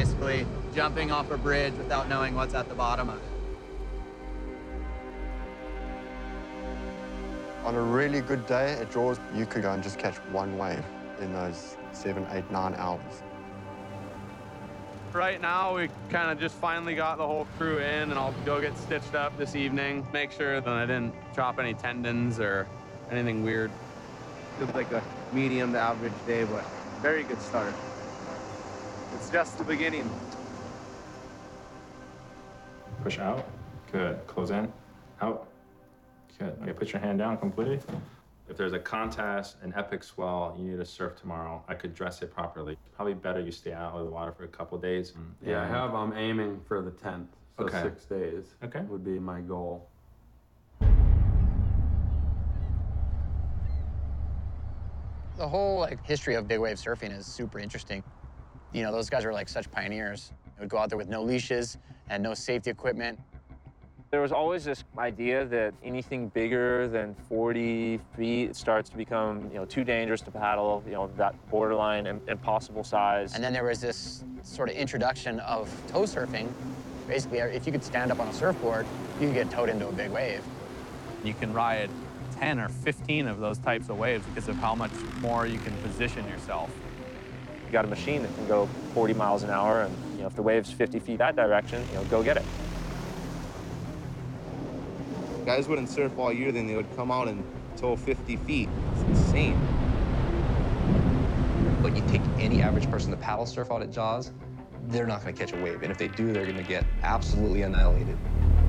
basically jumping off a bridge without knowing what's at the bottom of it. On a really good day at Jaws, you could go and just catch one wave in those 7, 8, 9 hours. Right now, we kind of just finally got the whole crew in, and I'll go get stitched up this evening. Make sure that I didn't chop any tendons or anything weird. Feels like a medium to average day, but very good start. It's just the beginning. Push out. Good. Close in. Out. Good. Okay, put your hand down completely. If there's a contest, an epic swell, you need to surf tomorrow, I could dress it properly. Probably better you stay out of the water for a couple days. Yeah, I'm aiming for the 10th, so Okay. 6 days Okay. would be my goal. The whole history of big wave surfing is super interesting. You know, those guys are such pioneers. They would go out there with no leashes and no safety equipment. There was always this idea that anything bigger than 40 feet starts to become, too dangerous to paddle, that borderline impossible size. And then there was this sort of introduction of tow surfing. Basically, if you could stand up on a surfboard, you could get towed into a big wave. You can ride 10 or 15 of those types of waves because of how much more you can position yourself. You got a machine that can go 40 miles an hour, and if the wave's 50 feet that direction, go get it. Guys wouldn't surf all year, then they would come out and tow 50 feet. It's insane. But you take any average person to paddle surf out at Jaws, they're not going to catch a wave. And if they do, they're going to get absolutely annihilated.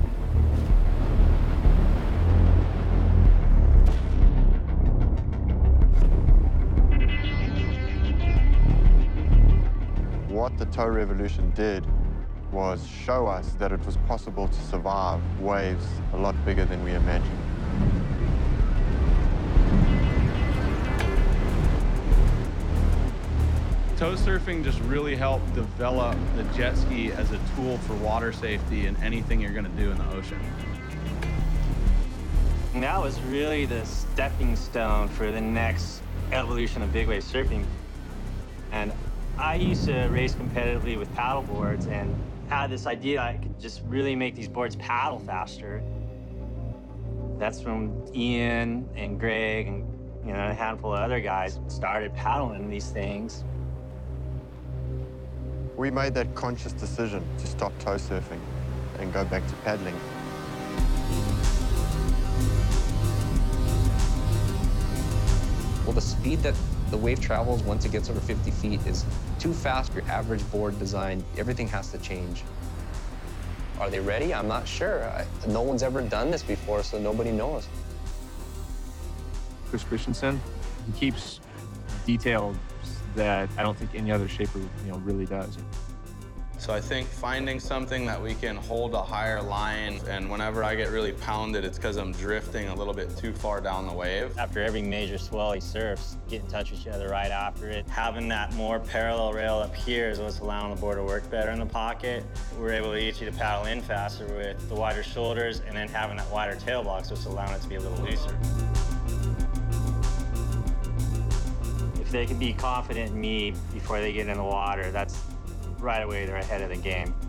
What the tow revolution did was show us that it was possible to survive waves a lot bigger than we imagined. Tow surfing just really helped develop the jet ski as a tool for water safety in anything you're gonna do in the ocean. And that was really the stepping stone for the next evolution of big wave surfing. And I used to race competitively with paddle boards and had this idea I could just really make these boards paddle faster. That's when Ian and Greg and a handful of other guys started paddling these things. We made that conscious decision to stop tow surfing and go back to paddling. Well, the speed that the wave travels once it gets over 50 feet is too fast for your average board design. Everything has to change. Are they ready? I'm not sure. No one's ever done this before, so nobody knows. Chris Christensen, he keeps detailed that I don't think any other shaper, really does. So I think finding something that we can hold a higher line, and whenever I get really pounded, it's because I'm drifting a little bit too far down the wave. After every major swell he surfs, get in touch with each other right after it. Having that more parallel rail up here is what's allowing the board to work better in the pocket. We're able to get you to paddle in faster with the wider shoulders, and then having that wider tail block, so it's allowing it to be a little looser. If they can be confident in me before they get in the water, that's right away they're ahead of the game.